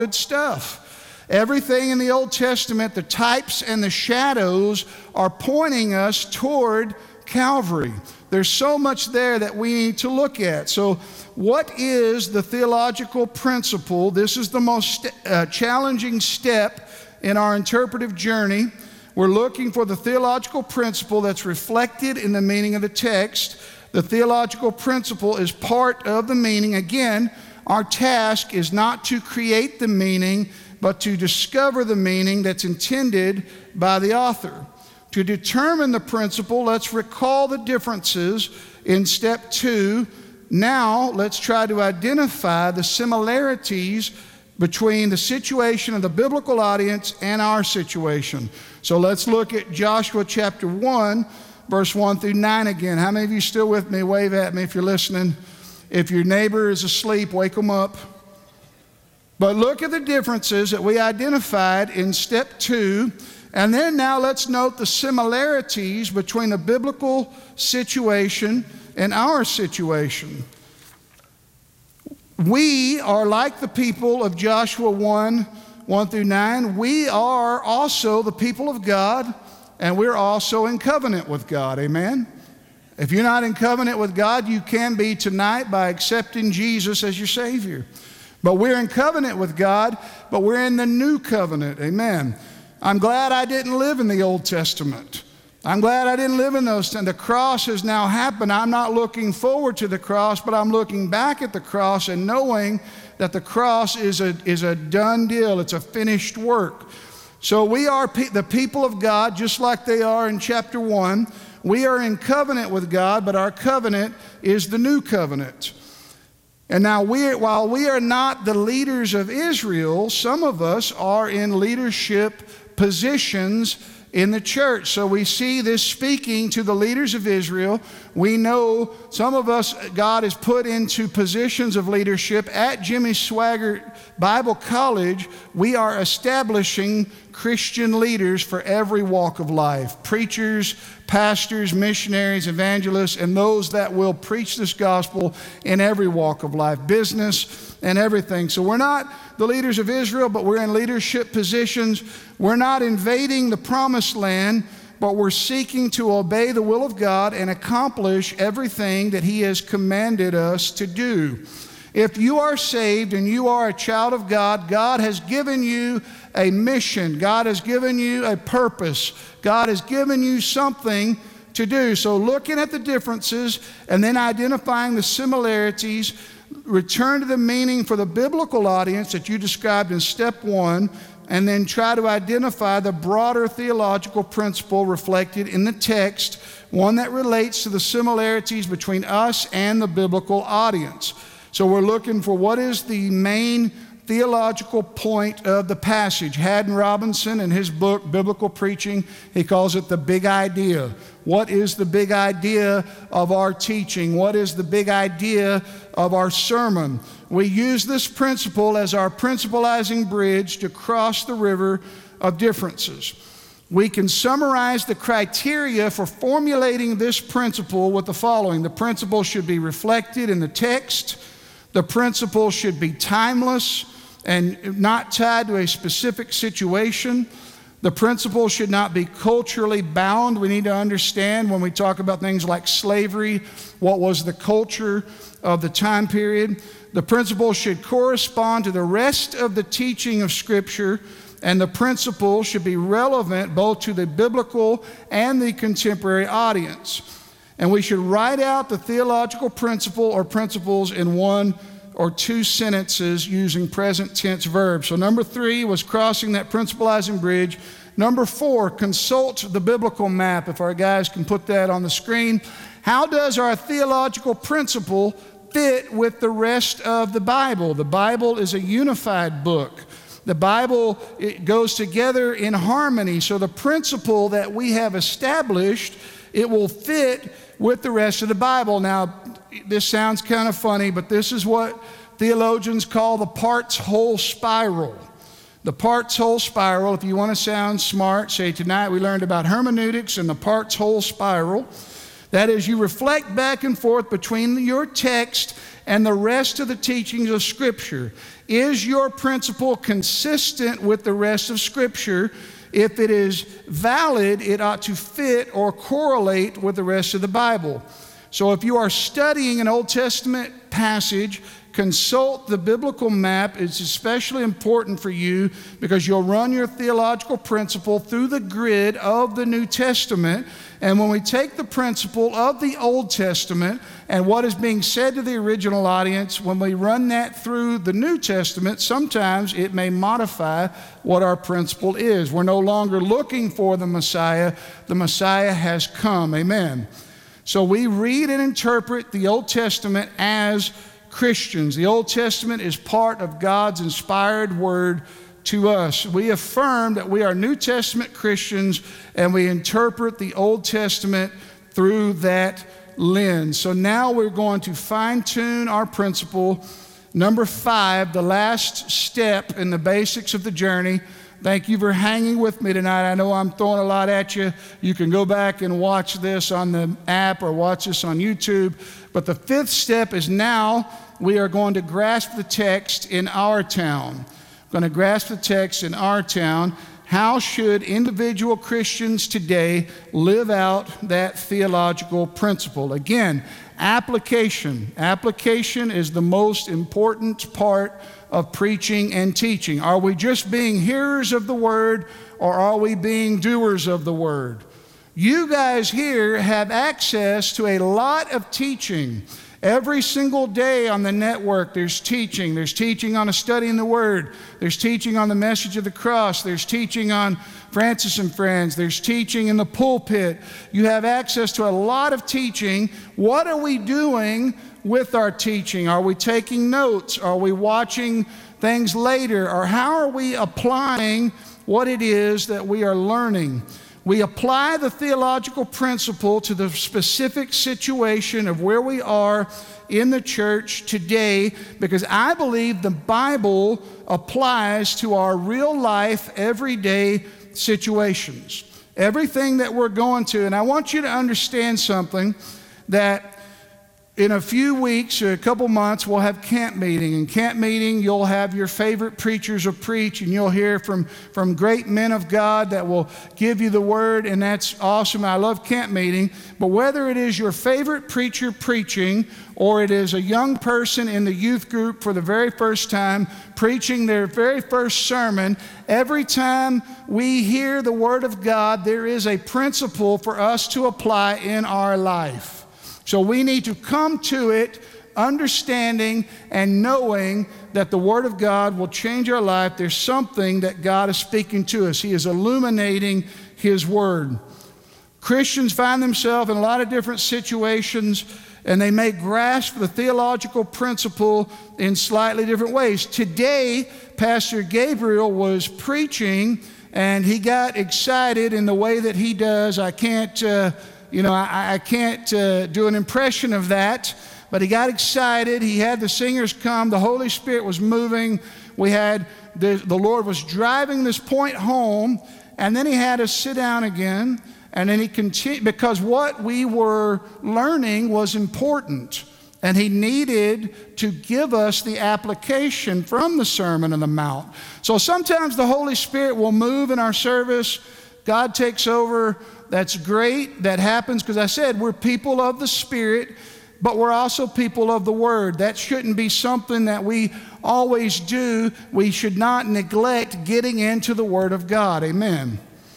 good stuff. Everything in the Old Testament, the types and the shadows are pointing us toward Calvary. There's so much there that we need to look at. So what is the theological principle? This is the most challenging step in our interpretive journey. We're looking for the theological principle that's reflected in the meaning of the text. The theological principle is part of the meaning. Again, our task is not to create the meaning, but to discover the meaning that's intended by the author. To determine the principle, let's recall the differences in step 2. Now, let's try to identify the similarities between the situation of the biblical audience and our situation. So let's look at Joshua chapter 1, verse 1 through 9 again. How many of you still with me? Wave at me if you're listening. If your neighbor is asleep, wake them up. But look at the differences that we identified in step 2. And then now let's note the similarities between the biblical situation and our situation. We are like the people of Joshua 1 through 9. We are also the people of God, and we're also in covenant with God. Amen? If you're not in covenant with God, you can be tonight by accepting Jesus as your Savior. But we're in covenant with God, but we're in the new covenant. Amen. I'm glad I didn't live in the Old Testament. I'm glad I didn't live in those times. The cross has now happened. I'm not looking forward to the cross, but I'm looking back at the cross and knowing that the cross is a done deal. It's a finished work. So we are the people of God, just like they are in chapter 1. We are in covenant with God, but our covenant is the new covenant. And now, while we are not the leaders of Israel, some of us are in leadership positions in the church. So we see this speaking to the leaders of Israel. We know some of us, God has put into positions of leadership. At Jimmy Swaggart Bible College, we are establishing Christian leaders for every walk of life. Preachers, pastors, missionaries, evangelists, and those that will preach this gospel in every walk of life, business and everything. So we're not the leaders of Israel, but we're in leadership positions. We're not invading the promised land, but we're seeking to obey the will of God and accomplish everything that He has commanded us to do. If you are saved and you are a child of God, God has given you a mission. God has given you a purpose. God has given you something to do. So looking at the differences and then identifying the similarities, return to the meaning for the biblical audience that you described in step 1, and then try to identify the broader theological principle reflected in the text, one that relates to the similarities between us and the biblical audience. So we're looking for what is the main theological point of the passage. Haddon Robinson, in his book, Biblical Preaching, he calls it the big idea. What is the big idea of our teaching? What is the big idea of our sermon? We use this principle as our principalizing bridge to cross the river of differences. We can summarize the criteria for formulating this principle with the following. The principle should be reflected in the text. The principle should be timeless and not tied to a specific situation. The principle should not be culturally bound. We need to understand when we talk about things like slavery, what was the culture of the time period. The principle should correspond to the rest of the teaching of Scripture, and the principle should be relevant both to the biblical and the contemporary audience. And we should write out the theological principle or principles in 1 or 2 sentences using present tense verbs. So number 3 was crossing that principalizing bridge. Number 4, consult the biblical map. If our guys can put that on the screen. How does our theological principle fit with the rest of the Bible? The Bible is a unified book. The Bible, it goes together in harmony. So the principle that we have established, it will fit with the rest of the Bible. Now, this sounds kind of funny, but this is what theologians call the parts-whole spiral. The parts-whole spiral, if you want to sound smart, say tonight we learned about hermeneutics and the parts-whole spiral. That is, you reflect back and forth between your text and the rest of the teachings of Scripture. Is your principle consistent with the rest of Scripture? If it is valid, it ought to fit or correlate with the rest of the Bible. So if you are studying an Old Testament passage, consult the biblical map. It's especially important for you because you'll run your theological principle through the grid of the New Testament. And when we take the principle of the Old Testament and what is being said to the original audience, when we run that through the New Testament, sometimes it may modify what our principle is. We're no longer looking for the Messiah. The Messiah has come. Amen. So we read and interpret the Old Testament as Christians. The Old Testament is part of God's inspired word to us. We affirm that we are New Testament Christians and we interpret the Old Testament through that lens. So now we're going to fine-tune our principle. Number 5, the last step in the basics of the journey. Thank you for hanging with me tonight. I know I'm throwing a lot at you. You can go back and watch this on the app or watch this on YouTube. But the 5th step is now we are going to grasp the text in our town. Going to grasp the text in our town. How should individual Christians today live out that theological principle? Again, application. Application is the most important part of preaching and teaching. Are we just being hearers of the word, or are we being doers of the word? You guys here have access to a lot of teaching. Every single day on the network, there's teaching. There's teaching on a study in the Word. There's teaching on the message of the cross. There's teaching on Francis and Friends. There's teaching in the pulpit. You have access to a lot of teaching. What are we doing with our teaching? Are we taking notes? Are we watching things later? Or how are we applying what it is that we are learning? We apply the theological principle to the specific situation of where we are in the church today, because I believe the Bible applies to our real life, everyday situations. Everything that we're going to. And I want you to understand something, that in a few weeks or a couple months, we'll have camp meeting. In camp meeting, you'll have your favorite preachers will preach, and you'll hear from great men of God that will give you the word, and that's awesome. I love camp meeting. But whether it is your favorite preacher preaching, or it is a young person in the youth group for the very first time preaching their very first sermon, every time we hear the word of God, there is a principle for us to apply in our life. So we need to come to it understanding and knowing that the Word of God will change our life. There's something that God is speaking to us. He is illuminating His Word. Christians find themselves in a lot of different situations, and they may grasp the theological principle in slightly different ways. Today, Pastor Gabriel was preaching, and he got excited in the way that he does. I can't I can't do an impression of that, but he got excited. He had the singers come. The Holy Spirit was moving. We had the Lord was driving this point home, and then he had us sit down again, and then he continued, because what we were learning was important, and he needed to give us the application from the Sermon on the Mount. So sometimes the Holy Spirit will move in our service. God takes over. That's great. That happens because I said we're people of the Spirit, but we're also people of the Word. That shouldn't be something that we always do. We should not neglect getting into the Word of God. Amen.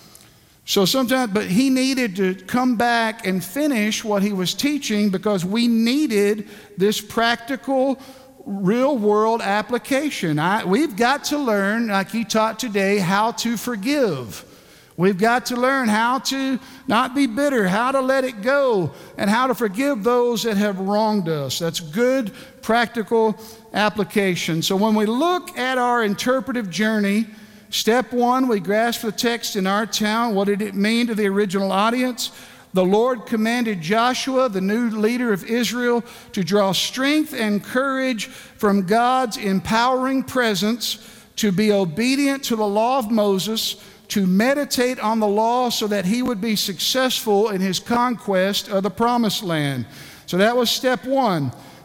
So sometimes, but he needed to come back and finish what he was teaching because we needed this practical, real-world application. We've got to learn, like he taught today, how to forgive. We've got to learn how to not be bitter, how to let it go, and how to forgive those that have wronged us. That's good, practical application. So when we look at our interpretive journey, step 1, we grasp the text in our town. What did it mean to the original audience? The Lord commanded Joshua, the new leader of Israel, to draw strength and courage from God's empowering presence, to be obedient to the law of Moses, to meditate on the law so that he would be successful in his conquest of the promised land. So that was step 1.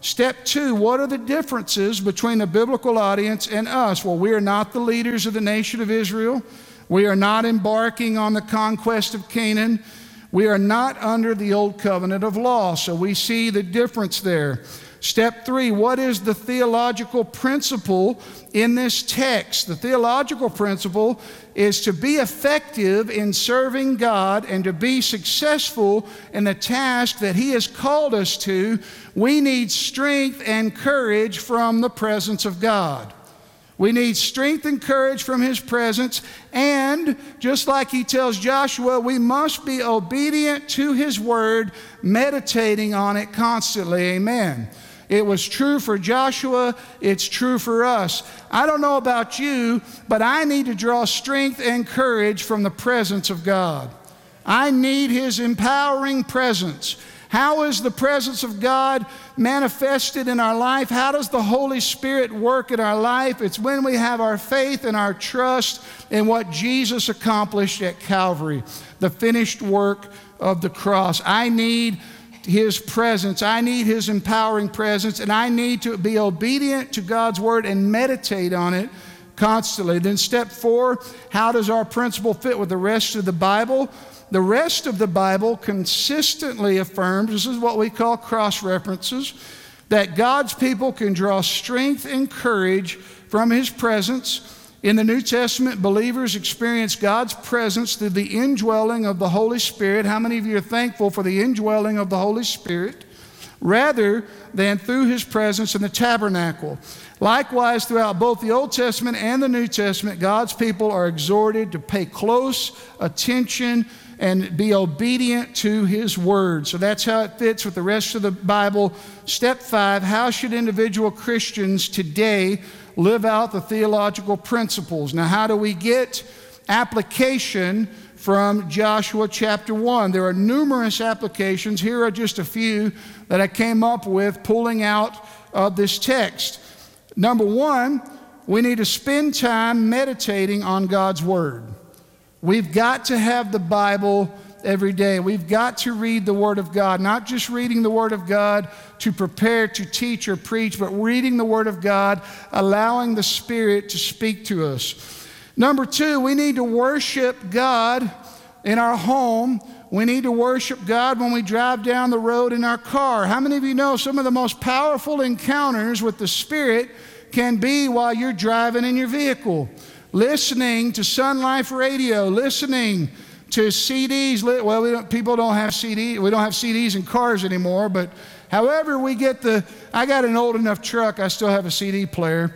Step 2, what are the differences between the biblical audience and us? Well, we are not the leaders of the nation of Israel. We are not embarking on the conquest of Canaan. We are not under the old covenant of law. So we see the difference there. Step 3, what is the theological principle in this text? The theological principle is to be effective in serving God and to be successful in the task that He has called us to. We need strength and courage from the presence of God. We need strength and courage from His presence, and just like He tells Joshua, we must be obedient to His word, meditating on it constantly. Amen. It was true for Joshua, it's true for us. I don't know about you, but I need to draw strength and courage from the presence of God. I need His empowering presence. How is the presence of God manifested in our life? How does the Holy Spirit work in our life? It's when we have our faith and our trust in what Jesus accomplished at Calvary, the finished work of the cross. I need His presence. I need His empowering presence, and I need to be obedient to God's word and meditate on it constantly. Then step 4, how does our principle fit with the rest of the Bible? The rest of the Bible consistently affirms, this is what we call cross-references, that God's people can draw strength and courage from His presence. In the New Testament, believers experience God's presence through the indwelling of the Holy Spirit. How many of you are thankful for the indwelling of the Holy Spirit? Rather than through His presence in the tabernacle. Likewise, throughout both the Old Testament and the New Testament, God's people are exhorted to pay close attention and be obedient to His word. So that's how it fits with the rest of the Bible. Step 5, how should individual Christians today live out the theological principles? Now, how do we get application from Joshua chapter 1? There are numerous applications. Here are just a few that I came up with pulling out of this text. Number 1, we need to spend time meditating on God's word. We've got to have the Bible every day. We've got to read the Word of God, not just reading the Word of God to prepare to teach or preach, but reading the Word of God, allowing the Spirit to speak to us. Number 2, we need to worship God in our home. We need to worship God when we drive down the road in our car. How many of you know some of the most powerful encounters with the Spirit can be while you're driving in your vehicle? Listening to Sun Life Radio, listening to CDs. Well, people don't have CDs. We don't have CDs in cars anymore, but however we get I got an old enough truck, I still have a CD player.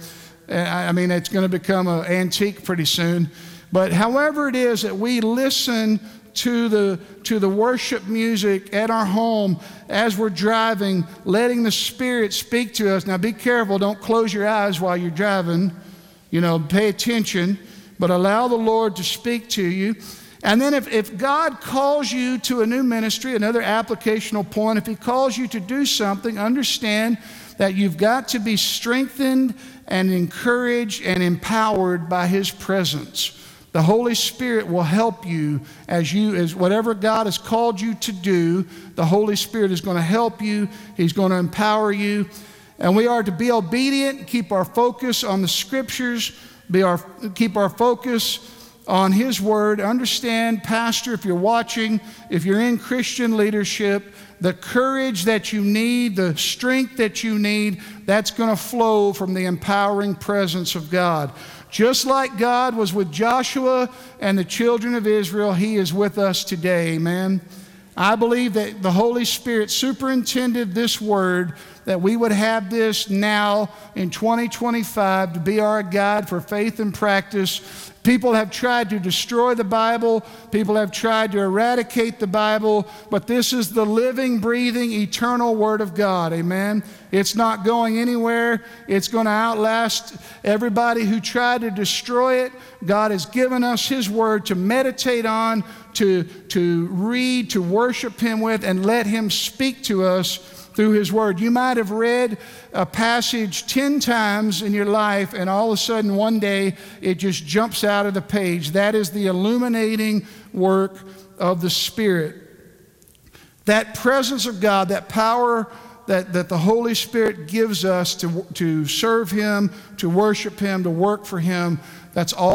I mean, it's going to become an antique pretty soon. But however it is that we listen to the worship music at our home as we're driving, letting the Spirit speak to us. Now be careful, don't close your eyes while you're driving. Pay attention, but allow the Lord to speak to you. And then if God calls you to a new ministry, another applicational point, if He calls you to do something, understand that you've got to be strengthened and encouraged and empowered by His presence. The Holy Spirit will help you as whatever God has called you to do, the Holy Spirit is going to help you. He's going to empower you. And we are to be obedient, keep our focus on the Scriptures, keep our focus on His Word. Understand, Pastor, if you're watching, if you're in Christian leadership, the courage that you need, the strength that you need, that's going to flow from the empowering presence of God. Just like God was with Joshua and the children of Israel, He is with us today. Amen. I believe that the Holy Spirit superintended this word, that we would have this now in 2025 to be our guide for faith and practice. People have tried to destroy the Bible. People have tried to eradicate the Bible, but this is the living, breathing, eternal Word of God. Amen. It's not going anywhere. It's going to outlast everybody who tried to destroy it. God has given us His Word to meditate on, to read, to worship Him with, and let Him speak to us through His Word. You might have read a passage 10 times in your life, and all of a sudden one day it just jumps out of the page. That is the illuminating work of the Spirit. That presence of God, that power that the Holy Spirit gives us to serve Him, to worship Him, to work for Him, that's all